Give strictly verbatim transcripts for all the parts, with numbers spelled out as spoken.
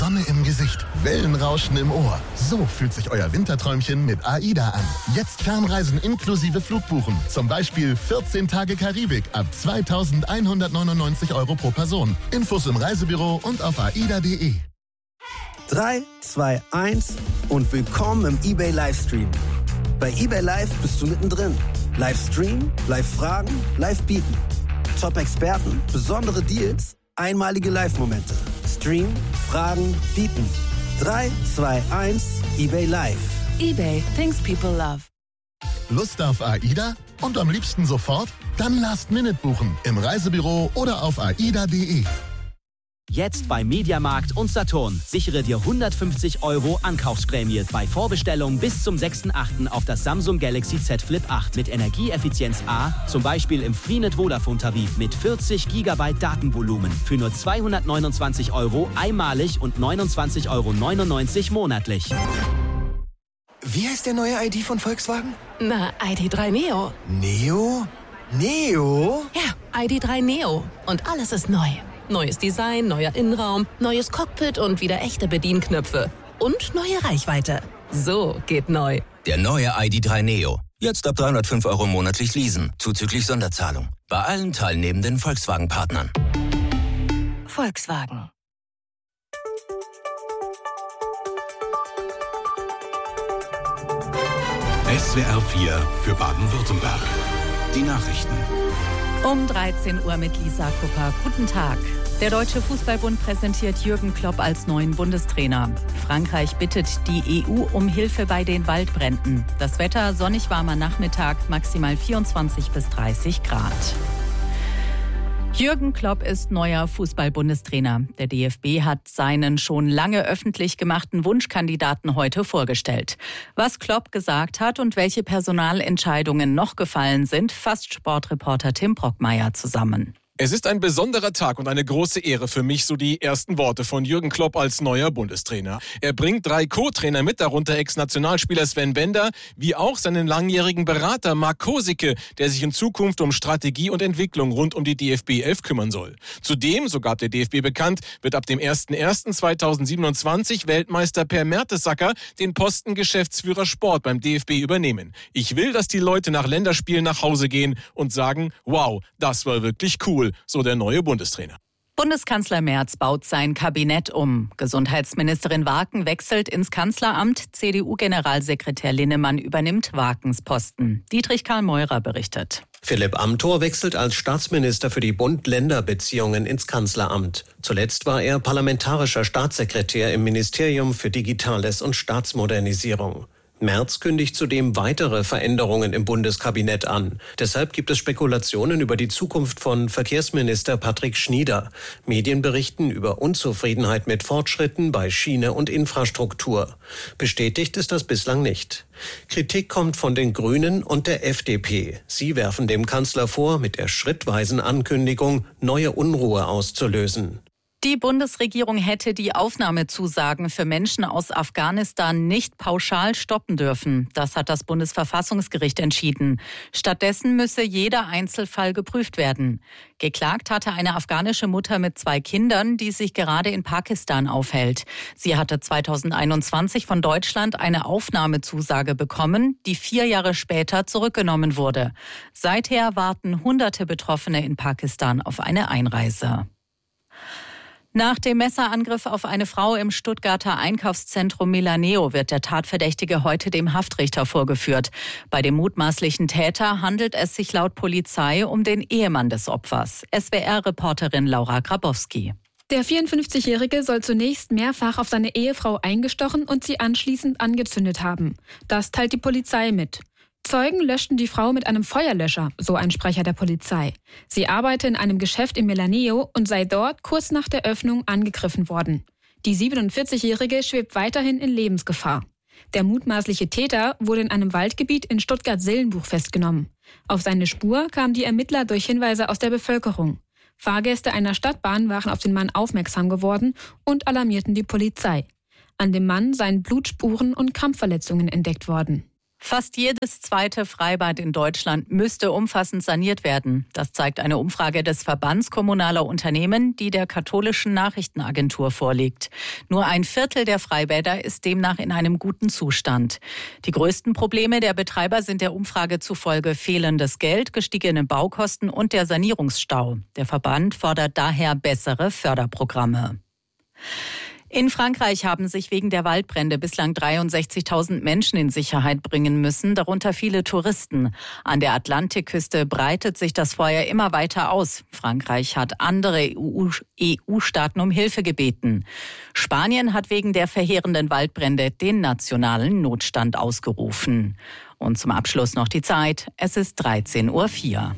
Sonne im Gesicht, Wellenrauschen im Ohr. So fühlt sich euer Winterträumchen mit AIDA an. Jetzt Fernreisen inklusive Flugbuchen. Zum Beispiel vierzehn Tage Karibik ab zweitausendeinhundertneunundneunzig Euro pro Person. Infos im Reisebüro und auf aida punkt de. drei, zwei, eins und willkommen im eBay Livestream. Bei eBay Live bist du mittendrin. Livestream, Live-Fragen, Live-Bieten. Top-Experten, besondere Deals, einmalige Live-Momente. Stream, Fragen, Bieten. drei, zwei, eins, eBay Live. eBay, things people love. Lust auf AIDA? Und am liebsten sofort? Dann Last Minute buchen. Im Reisebüro oder auf aida punkt de. Jetzt bei Mediamarkt und Saturn. Sichere dir hundertfünfzig Euro Ankaufsprämie bei Vorbestellung bis zum sechsten achten auf das Samsung Galaxy Z Flip acht mit Energieeffizienz A, zum Beispiel im Freenet Vodafone Tarif mit vierzig Gigabyte Datenvolumen für nur zweihundertneunundzwanzig Euro einmalig und neunundzwanzig Euro neunundneunzig monatlich. Wie heißt der neue I D von Volkswagen? Na, I D drei Neo. Neo? Neo? Ja, I D drei Neo. Und alles ist neu. Neues Design, neuer Innenraum, neues Cockpit und wieder echte Bedienknöpfe. Und neue Reichweite. So geht neu. Der neue I D drei Neo. Jetzt ab dreihundertfünf Euro monatlich leasen, zuzüglich Sonderzahlung. Bei allen teilnehmenden Volkswagen-Partnern. Volkswagen. S W R vier für Baden-Württemberg. Die Nachrichten. Um dreizehn Uhr mit Lisa Kupper. Guten Tag. Der Deutsche Fußballbund präsentiert Jürgen Klopp als neuen Bundestrainer. Frankreich bittet die E U um Hilfe bei den Waldbränden. Das Wetter sonnig warmer Nachmittag, maximal vierundzwanzig bis dreißig Grad. Jürgen Klopp ist neuer Fußball-Bundestrainer. Der D F B hat seinen schon lange öffentlich gemachten Wunschkandidaten heute vorgestellt. Was Klopp gesagt hat und welche Personalentscheidungen noch gefallen sind, fasst Sportreporter Tim Brockmeier zusammen. Es ist ein besonderer Tag und eine große Ehre für mich, so die ersten Worte von Jürgen Klopp als neuer Bundestrainer. Er bringt drei Co-Trainer mit, darunter Ex-Nationalspieler Sven Bender, wie auch seinen langjährigen Berater Marc Kosicke, der sich in Zukunft um Strategie und Entwicklung rund um die D F B elf kümmern soll. Zudem, so gab der D F B bekannt, wird ab dem ersten ersten zweitausendsiebenundzwanzig Weltmeister Per Mertesacker den Posten Geschäftsführer Sport beim D F B übernehmen. Ich will, dass die Leute nach Länderspielen nach Hause gehen und sagen, wow, das war wirklich cool. So der neue Bundestrainer. Bundeskanzler Merz baut sein Kabinett um. Gesundheitsministerin Warken wechselt ins Kanzleramt. C D U-Generalsekretär Linnemann übernimmt Warkens Posten. Dietrich Karl Meurer berichtet. Philipp Amthor wechselt als Staatsminister für die Bund-Länder-Beziehungen ins Kanzleramt. Zuletzt war er parlamentarischer Staatssekretär im Ministerium für Digitales und Staatsmodernisierung. Merz kündigt zudem weitere Veränderungen im Bundeskabinett an. Deshalb gibt es Spekulationen über die Zukunft von Verkehrsminister Patrick Schnieder. Medien berichten über Unzufriedenheit mit Fortschritten bei Schiene und Infrastruktur. Bestätigt ist das bislang nicht. Kritik kommt von den Grünen und der F D P. Sie werfen dem Kanzler vor, mit der schrittweisen Ankündigung neue Unruhe auszulösen. Die Bundesregierung hätte die Aufnahmezusagen für Menschen aus Afghanistan nicht pauschal stoppen dürfen. Das hat das Bundesverfassungsgericht entschieden. Stattdessen müsse jeder Einzelfall geprüft werden. Geklagt hatte eine afghanische Mutter mit zwei Kindern, die sich gerade in Pakistan aufhält. Sie hatte zweitausendeinundzwanzig von Deutschland eine Aufnahmezusage bekommen, die vier Jahre später zurückgenommen wurde. Seither warten hunderte Betroffene in Pakistan auf eine Einreise. Nach dem Messerangriff auf eine Frau im Stuttgarter Einkaufszentrum Milaneo wird der Tatverdächtige heute dem Haftrichter vorgeführt. Bei dem mutmaßlichen Täter handelt es sich laut Polizei um den Ehemann des Opfers. S W R-Reporterin Laura Grabowski. Der vierundfünfzigjährige soll zunächst mehrfach auf seine Ehefrau eingestochen und sie anschließend angezündet haben. Das teilt die Polizei mit. Zeugen löschten die Frau mit einem Feuerlöscher, so ein Sprecher der Polizei. Sie arbeite in einem Geschäft in Milaneo und sei dort kurz nach der Öffnung angegriffen worden. Die siebenundvierzigjährige schwebt weiterhin in Lebensgefahr. Der mutmaßliche Täter wurde in einem Waldgebiet in Stuttgart-Sillenbuch festgenommen. Auf seine Spur kamen die Ermittler durch Hinweise aus der Bevölkerung. Fahrgäste einer Stadtbahn waren auf den Mann aufmerksam geworden und alarmierten die Polizei. An dem Mann seien Blutspuren und Kampfverletzungen entdeckt worden. Fast jedes zweite Freibad in Deutschland müsste umfassend saniert werden. Das zeigt eine Umfrage des Verbands kommunaler Unternehmen, die der katholischen Nachrichtenagentur vorliegt. Nur ein Viertel der Freibäder ist demnach in einem guten Zustand. Die größten Probleme der Betreiber sind der Umfrage zufolge fehlendes Geld, gestiegene Baukosten und der Sanierungsstau. Der Verband fordert daher bessere Förderprogramme. In Frankreich haben sich wegen der Waldbrände bislang dreiundsechzigtausend Menschen in Sicherheit bringen müssen, darunter viele Touristen. An der Atlantikküste breitet sich das Feuer immer weiter aus. Frankreich hat andere E U-Staaten um Hilfe gebeten. Spanien hat wegen der verheerenden Waldbrände den nationalen Notstand ausgerufen. Und zum Abschluss noch die Zeit. Es ist dreizehn Uhr vier.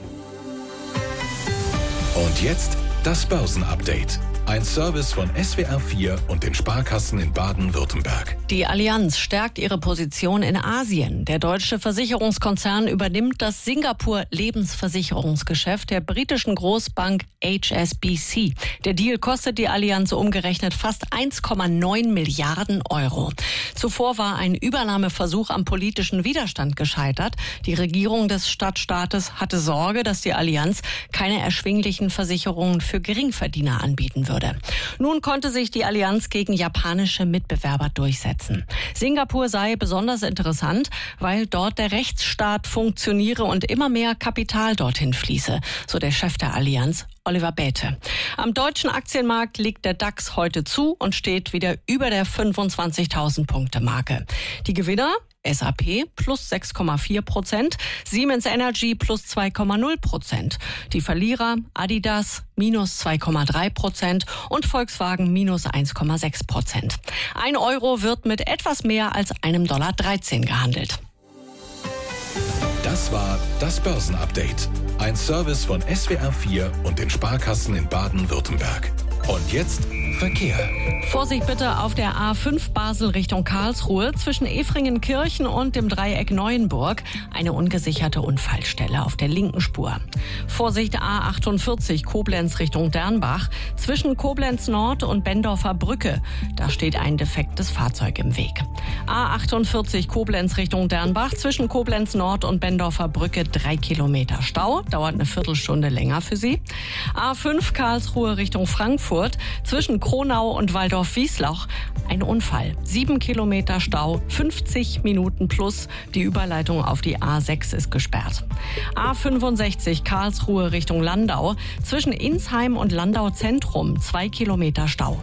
Und jetzt das Börsenupdate. Ein Service von S W R vier und den Sparkassen in Baden-Württemberg. Die Allianz stärkt ihre Position in Asien. Der deutsche Versicherungskonzern übernimmt das Singapur-Lebensversicherungsgeschäft der britischen Großbank H S B C. Der Deal kostet die Allianz umgerechnet fast eins Komma neun Milliarden Euro. Zuvor war ein Übernahmeversuch am politischen Widerstand gescheitert. Die Regierung des Stadtstaates hatte Sorge, dass die Allianz keine erschwinglichen Versicherungen für Geringverdiener anbieten würde. Nun konnte sich die Allianz gegen japanische Mitbewerber durchsetzen. Singapur sei besonders interessant, weil dort der Rechtsstaat funktioniere und immer mehr Kapital dorthin fließe, so der Chef der Allianz, Oliver Bäte. Am deutschen Aktienmarkt liegt der DAX heute zu und steht wieder über der fünfundzwanzigtausend Punkte Marke. Die Gewinner: S A P plus sechs Komma vier Prozent, Siemens Energy plus zwei Komma null Prozent. Die Verlierer: Adidas minus zwei Komma drei Prozent und Volkswagen minus eins Komma sechs Prozent. Ein Euro wird mit etwas mehr als einem Dollar dreizehn gehandelt. Das war das Börsenupdate. Ein Service von S W R vier und den Sparkassen in Baden-Württemberg. Und jetzt Verkehr. Vorsicht bitte auf der A fünf Basel Richtung Karlsruhe zwischen Efringenkirchen und dem Dreieck Neuenburg. Eine ungesicherte Unfallstelle auf der linken Spur. Vorsicht A achtundvierzig Koblenz Richtung Dernbach zwischen Koblenz Nord und Bendorfer Brücke. Da steht ein defektes Fahrzeug im Weg. A achtundvierzig Koblenz Richtung Dernbach zwischen Koblenz Nord und Bendorfer Brücke drei Kilometer Stau. Dauert eine Viertelstunde länger für Sie. A fünf Karlsruhe Richtung Frankfurt zwischen Kronau und Waldorf-Wiesloch. Ein Unfall. Sieben Kilometer Stau, fünfzig Minuten plus. Die Überleitung auf die A sechs ist gesperrt. A fünfundsechzig Karlsruhe Richtung Landau. Zwischen Insheim und Landau Zentrum. Zwei Kilometer Stau.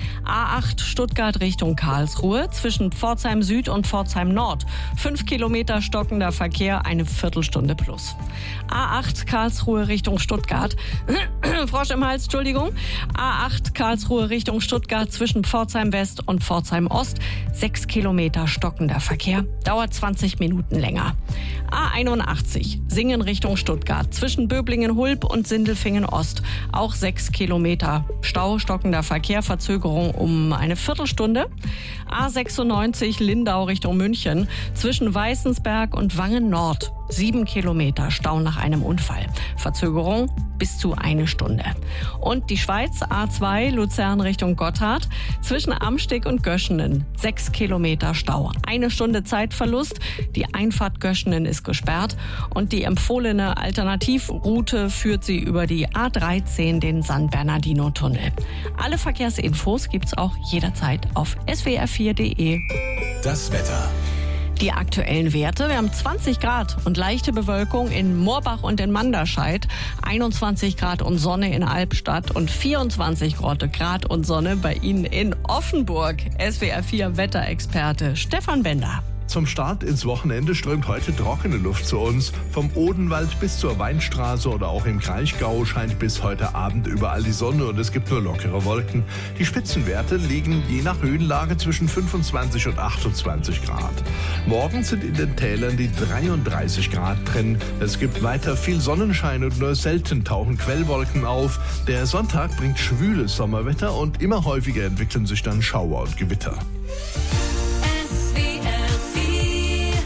A acht Stuttgart Richtung Karlsruhe zwischen Pforzheim Süd und Pforzheim Nord. Fünf Kilometer stockender Verkehr, eine Viertelstunde plus. A acht Karlsruhe Richtung Stuttgart. Frosch im Hals, Entschuldigung. A acht Karlsruhe Richtung Stuttgart zwischen Pforzheim West und Pforzheim Ost. Sechs Kilometer stockender Verkehr, dauert zwanzig Minuten länger. A einundachtzig Singen Richtung Stuttgart zwischen Böblingen-Hulb und Sindelfingen Ost. Auch sechs Kilometer Stau, stockender Verkehr, Verzögerung um eine Viertelstunde. A sechsundneunzig Lindau Richtung München zwischen Weißensberg und Wangen Nord. Sieben Kilometer Stau nach einem Unfall. Verzögerung bis zu eine Stunde. Und die Schweiz A zwei Luzern Richtung Gotthard zwischen Amsteg und Göschenen. Sechs Kilometer Stau. Eine Stunde Zeitverlust. Die Einfahrt Göschenen ist gesperrt. Und die empfohlene Alternativroute führt sie über die A dreizehn, den San Bernardino-Tunnel. Alle Verkehrsinfos gibt's auch jederzeit auf S W R vier Punkt de. Das Wetter. Die aktuellen Werte: Wir haben zwanzig Grad und leichte Bewölkung in Moorbach und in Manderscheid, einundzwanzig Grad und Sonne in Albstadt und vierundzwanzig Grad und Sonne bei Ihnen in Offenburg. S W R vier Wetterexperte Stefan Bender. Zum Start ins Wochenende strömt heute trockene Luft zu uns. Vom Odenwald bis zur Weinstraße oder auch im Kraichgau scheint bis heute Abend überall die Sonne und es gibt nur lockere Wolken. Die Spitzenwerte liegen je nach Höhenlage zwischen fünfundzwanzig und achtundzwanzig Grad. Morgen sind in den Tälern die dreiunddreißig Grad drin. Es gibt weiter viel Sonnenschein und nur selten tauchen Quellwolken auf. Der Sonntag bringt schwüles Sommerwetter und immer häufiger entwickeln sich dann Schauer und Gewitter.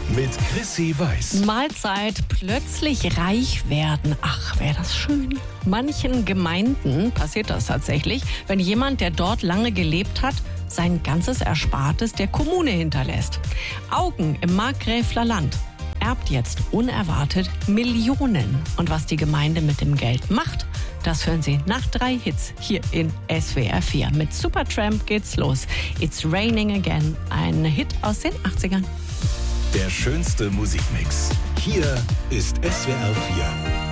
mit Chrissy Weiß. Mahlzeit, plötzlich reich werden. Ach, wäre das schön. Manchen Gemeinden passiert das tatsächlich, wenn jemand, der dort lange gelebt hat, sein ganzes Erspartes der Kommune hinterlässt. Augen im Markgräfler Land erbt jetzt unerwartet Millionen. Und was die Gemeinde mit dem Geld macht, das hören Sie nach drei Hits hier in S W R vier. Mit Supertramp geht's los. It's Raining Again, ein Hit aus den achtzigern. Der schönste Musikmix. Hier ist S W R vier.